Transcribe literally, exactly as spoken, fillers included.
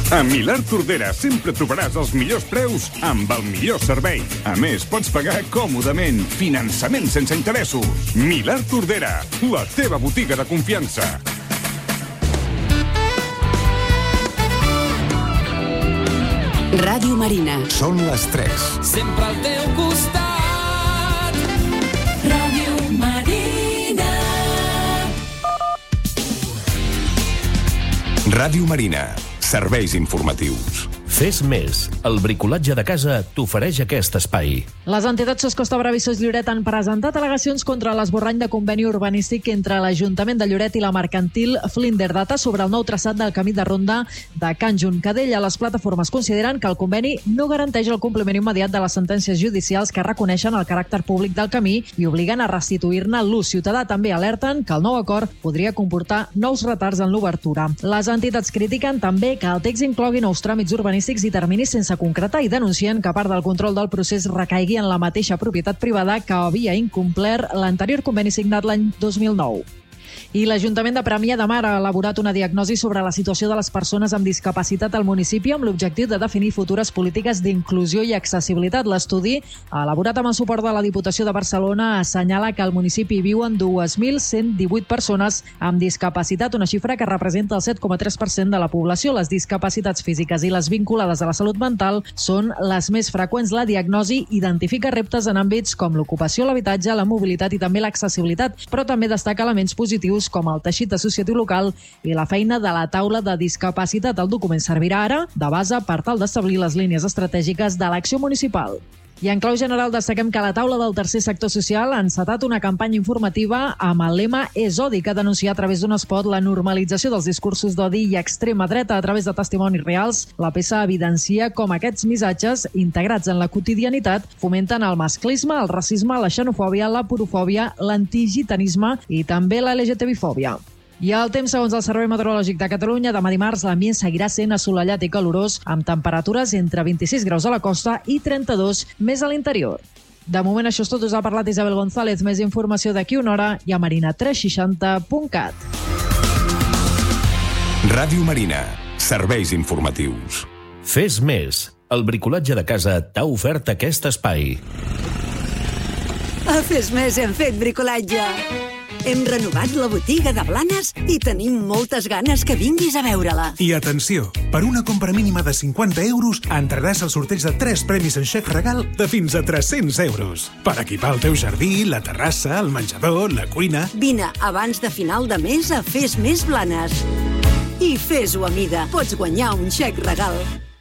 A Milà Tordera sempre trobaràs els millors preus amb el millor servei. A més, pots pagar còmodament. Finançament sense interessos. Milà Tordera, la teva botiga de confiança. Ràdio Marina. Són les tres. Sempre al teu costat. Ràdio Marina. Ràdio Marina. Serveis informatius. Fes més. El bricolatge de casa t'ofereix aquest espai. Les entitats Sos Costa Brava i Sos Lloret han presentat al·legacions contra l'esborrany de conveni urbanístic entre l'Ajuntament de Lloret i la mercantil Flinder Data sobre el nou traçat del camí de ronda de Can Juncadella. Les plataformes consideren que el conveni no garanteix el compliment immediat de les sentències judicials que reconeixen el caràcter públic del camí i obliguen a restituir-ne l'ús ciutadà. També alerten que el nou acord podria comportar nous retards en l'obertura. Les entitats critiquen també que el text inclogui nous tràmits urbanístics i terminis sense concretar i denuncien que part del control del procés recaigui en la mateixa propietat privada que havia incomplert l'anterior conveni signat l'any dos mil nou. I l'Ajuntament de Premià de Mar ha elaborat una diagnosi sobre la situació de les persones amb discapacitat al municipi amb l'objectiu de definir futures polítiques d'inclusió i accessibilitat. L'estudi, elaborat amb el suport de la Diputació de Barcelona, assenyala que al municipi viuen dos mil cent divuit persones amb discapacitat, una xifra que representa el set coma tres per cent de la població. Les discapacitats físiques i les vinculades a la salut mental són les més freqüents. La diagnosi identifica reptes en àmbits com l'ocupació, l'habitatge, la mobilitat i també l'accessibilitat, però també destaca elements positius com el teixit associatiu local i la feina de la taula de discapacitat. El document servirà ara de base per tal d'establir les línies estratègiques de l'acció municipal. I en clau general destaquem que la taula del tercer sector social ha encetat una campanya informativa amb el lema És odi, que denuncia a través d'un espot la normalització dels discursos d'odi i extrema dreta. A través de testimonis reals, la peça evidencia com aquests missatges, integrats en la quotidianitat, fomenten el masclisme, el racisme, la xenofòbia, la porofòbia, l'antigitanisme i també la L G T B fòbia. I el temps, segons el Servei Meteorològic de Catalunya, demà dimarts l'ambient seguirà sent assolellat i calorós, amb temperatures entre vint-i-sis graus a la costa i trenta-dos més a l'interior. De moment això és tot, us ha parlat Isabel González. Més informació d'aquí una hora i a marina tres seixanta punt cat. Ràdio Marina. Serveis informatius. Fes més. El bricolatge de casa t'ha ofert aquest espai. A Fes Més hem fet bricolatge. Hem renovat la botiga de Blanes i tenim moltes ganes que vinguis a veure-la. I atenció, per una compra mínima de cinquanta euros entraràs al sorteig de tres premis en xec regal de fins a tres-cents euros. Per equipar el teu jardí, la terrassa, el menjador, la cuina... Vine abans de final de mes a Fes Més Blanes. I fes-ho a mida. Pots guanyar un xec regal.